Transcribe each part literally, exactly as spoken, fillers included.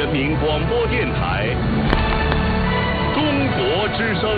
人民广播电台中国之声。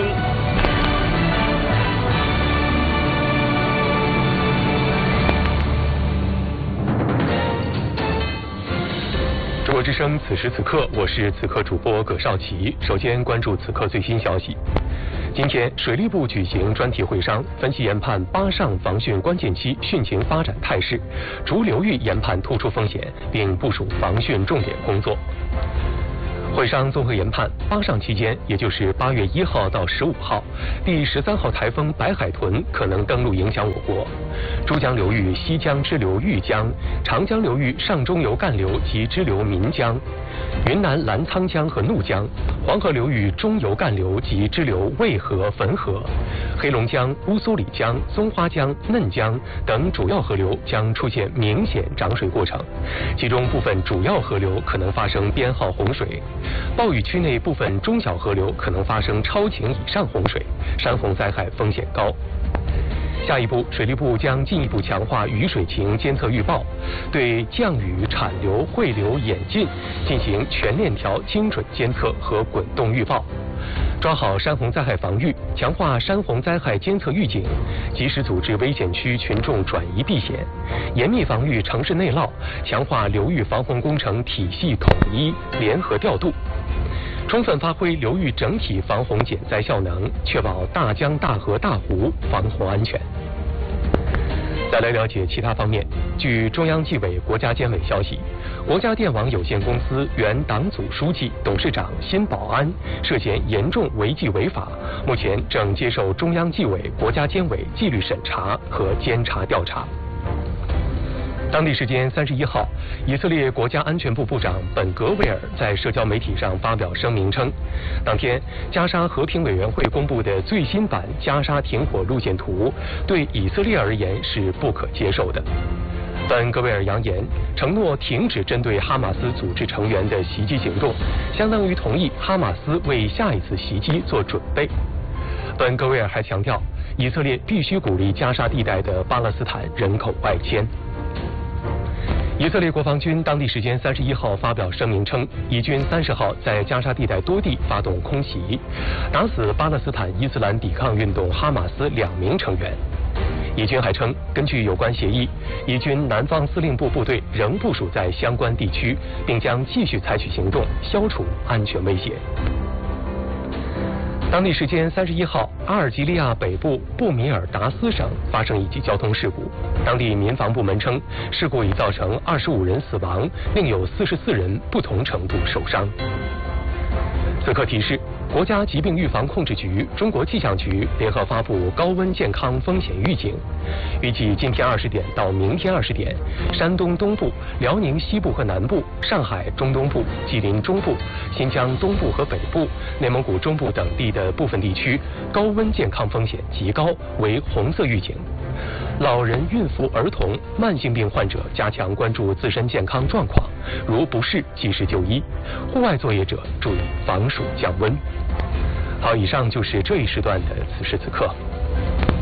中国之声，此时此刻，我是此刻主播葛少奇。首先关注此刻最新消息。今天，水利部举行专题会商，分析研判八上防汛关键期汛情发展态势，逐流域研判突出风险，并部署防汛重点工作。会商综合研判，八上期间，也就是八月一号到十五号，第十三号台风白海豚可能登陆影响我国。珠江流域西江支流豫江、长江流域上中游干流及支流岷江、云南澜沧江和怒江、黄河流域中游干流及支流渭河、汾河、黑龙江乌苏里江、松花江、嫩江等主要河流将出现明显涨水过程，其中部分主要河流可能发生编号洪水。暴雨区内部分中小河流可能发生超情以上洪水，山洪灾害风险高。下一步，水利部将进一步强化雨水情监测预报，对降雨、产流、汇流、演进进行全链条精准监测和滚动预报，抓好山洪灾害防御，强化山洪灾害监测预警，及时组织危险区群众转移避险，严密防御城市内涝，强化流域防洪工程体系统一联合调度，充分发挥流域整体防洪减灾效能，确保大江大河大湖防洪安全。再来了解其他方面。据中央纪委国家监委消息，国家电网有限公司原党组书记、董事长辛保安涉嫌严重违纪违法，目前正接受中央纪委国家监委纪律审查和监察调查。当地时间三十一号，以色列国家安全部部长本格维尔在社交媒体上发表声明称，当天加沙和平委员会公布的最新版加沙停火路线图对以色列而言是不可接受的。本格维尔扬言，承诺停止针对哈马斯组织成员的袭击行动，相当于同意哈马斯为下一次袭击做准备。本格维尔还强调，以色列必须鼓励加沙地带的巴勒斯坦人口外迁。以色列国防军当地时间三十一号发表声明称，以军三十号在加沙地带多地发动空袭，打死巴勒斯坦伊斯兰抵抗运动哈马斯两名成员。以军还称，根据有关协议，以军南方司令部部队仍部署在相关地区，并将继续采取行动消除安全威胁。当地时间三十一号，阿尔及利亚北部布米尔达斯省发生一起交通事故，当地民防部门称，事故已造成二十五人死亡，另有四十四人不同程度受伤。此刻提示，国家疾病预防控制局、中国气象局联合发布高温健康风险预警，预计今天二十点到明天二十点，山东东部、辽宁西部和南部、上海中东部、吉林中部、新疆东部和北部、内蒙古中部等地的部分地区高温健康风险极高，为红色预警。老人、孕妇、儿童、慢性病患者加强关注自身健康状况，如不适及时就医。户外作业者注意防暑降温。好，以上就是这一时段的此时此刻。